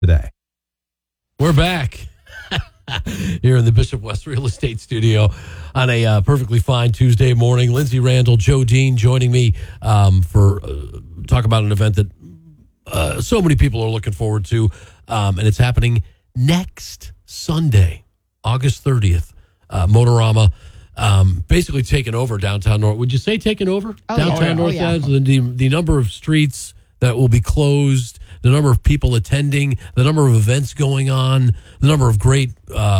today. We're back here in the Bishop West Real Estate Studio on a perfectly fine Tuesday morning. Lindsay Randall, Joe Dean joining me for talk about an event that so many people are looking forward to, and it's happening next Sunday, August 30th. Motorama basically taking over downtown North. Would you say taking over downtown North End? The number of streets that will be closed, the number of people attending, the number of events going on, the number of great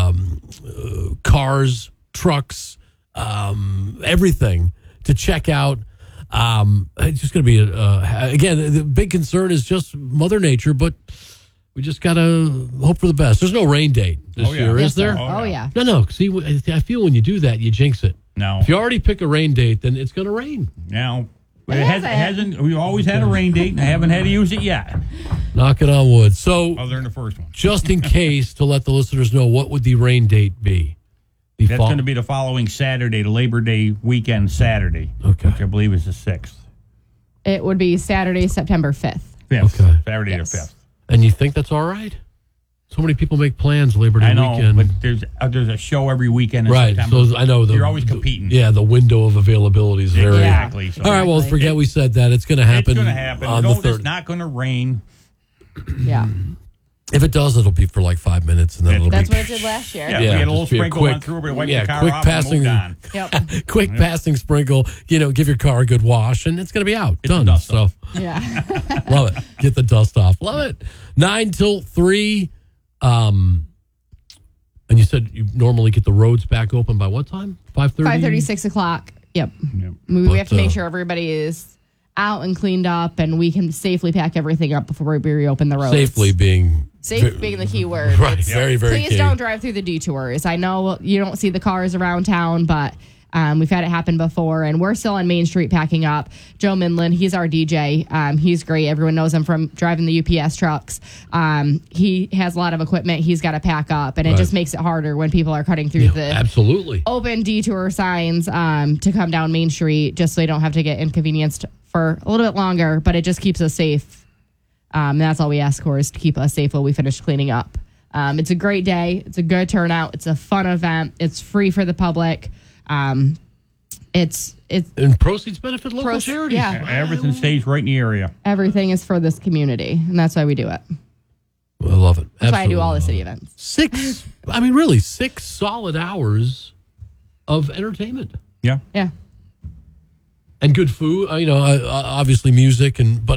cars, trucks, everything to check out. It's just going to be, again, the big concern is just Mother Nature, but we just got to hope for the best. There's no rain date this year, is there? Oh, yeah. No. See, I feel when you do that, you jinx it. No. If you already pick a rain date, then it's going to rain. Now, it hasn't. We always had a rain date, and I haven't had to use it yet. Knock it on wood. So, Other than the first one. just in case, to let the listeners know, what would the rain date be? That's going to be the following Saturday, the Labor Day weekend Saturday, Okay. which I believe is the 6th. It would be Saturday, September 5th. 5th. Okay. Saturday Yes. the 5th. And you think that's all right? So many people make plans Labor Day I know, weekend. but there's a show every weekend in Right, September. so I know. You're always competing. The window of availability is very... Exactly. So All right, well, Exactly. forget we said that. It's going to happen. It's going to happen. On the It's 3rd. not going to rain. Yeah. If it does, it'll be for like 5 minutes, and then it'll That's be... what it did last year. Yeah, Yeah, we had a little just be a sprinkle quick- on through, but wipe yeah, the car quick off passing- and moved on. Yep. Quick passing sprinkle, give your car a good wash, and it's going to be out. Get the Done. dust So, off. Yeah. love it. Get the dust off. Love it. 9 till 3. And you said you normally get the roads back open by what time? 5:30? 5:30, 6 o'clock. Yep. Yep. We have to But, make sure everybody is out and cleaned up, and we can safely pack everything up before we reopen the roads. Safely being... Safe being the key word. Right, It's- very, very Please key. don't drive through the detours. I know you don't see the cars around town, but we've had it happen before, and we're still on Main Street packing up. Joe Minlin, he's our DJ. He's great. Everyone knows him from driving the UPS trucks. He has a lot of equipment he's got to pack up, and it Right. just makes it harder when people are cutting through the Absolutely. open detour signs to come down Main Street, just so they don't have to get inconvenienced for a little bit longer, but it just keeps us safe. And that's all we ask for, is to keep us safe while we finish cleaning up. It's a great day. It's a good turnout. It's a fun event. It's free for the public. It's And proceeds benefit local charities. yeah. Everything stays right in the area. Everything is for this community, and that's why we do it. I love it. That's why I do all the Absolutely. city events. 6 solid hours of entertainment. Yeah. Yeah. And good food, obviously music, but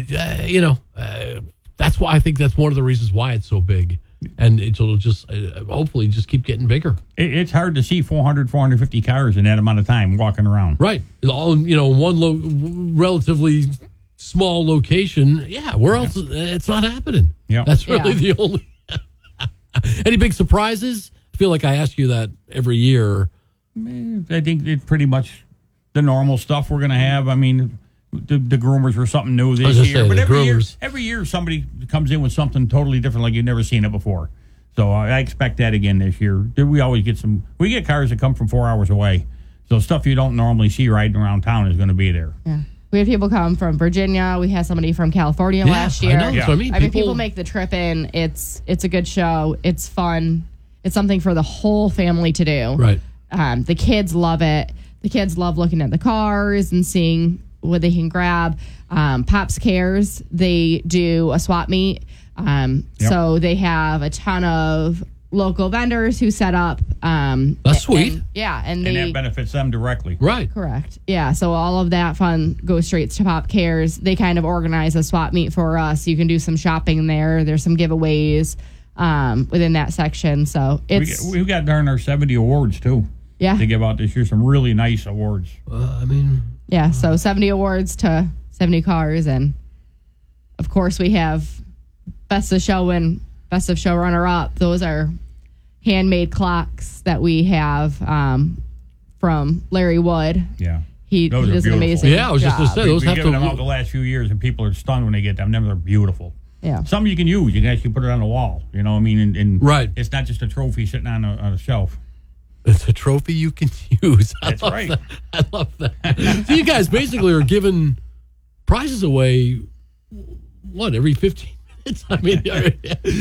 that's why I think that's one of the reasons why it's so big. And it'll just hopefully just keep getting bigger. It's hard to see 450 cars in that amount of time walking around. Right. All, one relatively small location. Yeah. Where else? It's not happening. Yeah. That's really Yeah. the only. Any big surprises? I feel like I ask you that every year. I think it's pretty much the normal stuff we're going to have. I mean, the groomers were something new this gonna year. say, But the every groomers. year somebody comes in with something totally different, like you've never seen it before. So I expect that again this year. We always get we get cars that come from 4 hours away. So stuff you don't normally see riding around town is going to be there. Yeah. We had people come from Virginia. We had somebody from California last year. I know. That's what I mean. People make the trip in. It's a good show. It's fun. It's something for the whole family to do. Right. The kids love it. The kids love looking at the cars and seeing what they can grab. Pops Cares, they do a swap meet. So they have a ton of local vendors who set up. That's sweet. And And they that benefits them directly. Right. correct. Yeah, so all of that fun goes straight to Pop Cares. They kind of organize a swap meet for us. You can do some shopping there. There's some giveaways within that section. So We've got darn our 70 awards, too, yeah. to give out this year. Some really nice awards. Yeah, so 70 awards to 70 cars. And, of course, we have Best of Show and Best of Show runner-up. Those are handmade clocks that we have from Larry Wood. Yeah. He Those are does an beautiful. amazing Yeah, I was just job. going to say, those We've have given them out to... the last few years, and people are stunned when they get them. They're beautiful. Yeah. Some you can use. You can actually put it on the wall. You know what I mean? And Right. It's not just a trophy sitting on a shelf. It's a trophy you can use. That's right. That. I love that. So you guys basically are giving prizes away, every 15 minutes? I mean,